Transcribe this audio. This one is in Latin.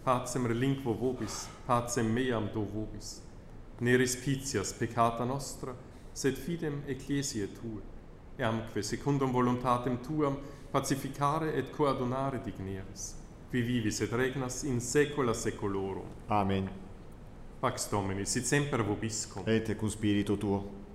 pacem relinquo vobis, pacem meam do vobis. Ne respicias peccata nostra, sed fidem ecclesiae Tue, eamque secundum voluntatem Tuam pacificare et coadunare digneris, qui vivis et regnas in saecula saeculorum. Amen. Pax Domini, sit semper vobiscum. Et cum spiritu tuo.